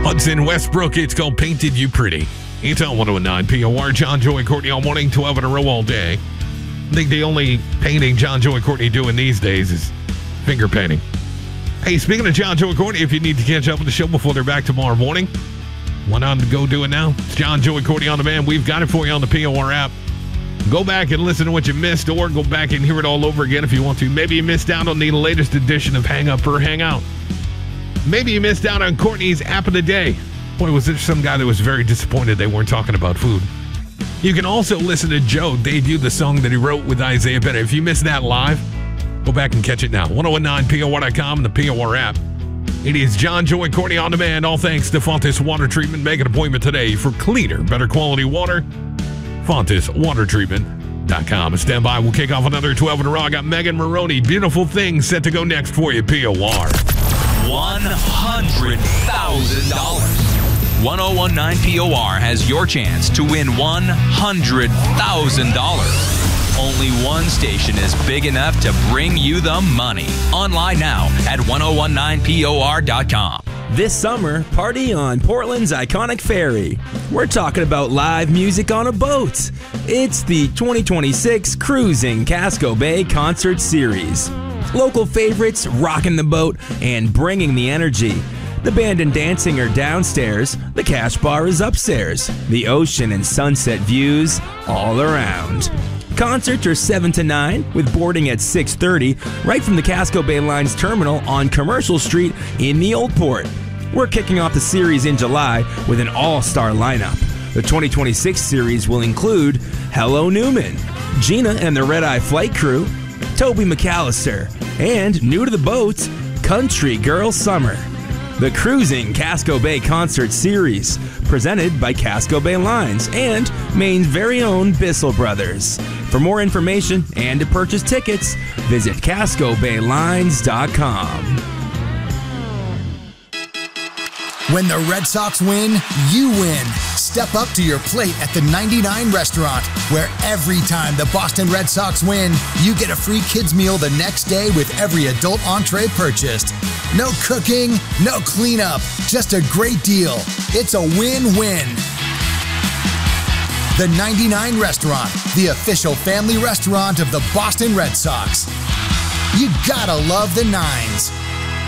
Frauds in Westbrook. It's called Painted You Pretty. It's on 109 POR. John, Joey, Courtney all morning, 12 in a row all day. I think the only painting John, Joey, Courtney doing these days is finger painting. Hey, speaking of John, Joey, Courtney, if you need to catch up with the show before they're back tomorrow morning, why not go do it now? It's John, Joey, Courtney on demand. We've got it for you on the POR app. Go back and listen to what you missed, or go back and hear it all over again if you want to. Maybe you missed out on the latest edition of Hang Up or Hang Out. Maybe you missed out on Courtney's App of the Day. Boy, was there some guy that was very disappointed they weren't talking about food. You can also listen to Joe debut the song that he wrote with Isaiah Bennett. If you missed that live, go back and catch it now. 1019POR.com and the POR app. It is John, Joey, Courtney on demand. All thanks to Fontes Water Treatment. Make an appointment today for cleaner, better quality water. FontesWaterTreatment.com. Stand by. We'll kick off another 12 in a row. I got Megan Maroney. Beautiful Things set to go next for you. POR. $100,000. 1019 POR has your chance to win $100,000. Only one station is big enough to bring you the money. Online now at 1019POR.com. This summer, party on Portland's iconic ferry. We're talking about live music on a boat. It's the 2026 Cruising Casco Bay Concert Series. Local favorites rocking the boat and bringing the energy. The band and dancing are downstairs, the cash bar is upstairs, the ocean and sunset views all around. Concerts are 7 to 9, with boarding at 6:30, right from the Casco Bay Line's terminal on Commercial Street in the Old Port. We're kicking off the series in July with an all-star lineup. The 2026 series will include Hello Newman, Gina and the Red Eye Flight Crew, Toby McAllister, and new to the boat, Country Girl Summer. The Cruising Casco Bay Concert Series, presented by Casco Bay Lines and Maine's very own Bissell Brothers. For more information and to purchase tickets, visit CascoBayLines.com. When the Red Sox win, you win. Step up to your plate at the 99 Restaurant, where every time the Boston Red Sox win, you get a free kids meal the next day with every adult entree purchased. No cooking, no cleanup, just a great deal. It's a win-win. The 99 Restaurant, the official family restaurant of the Boston Red Sox. You gotta love the Nines.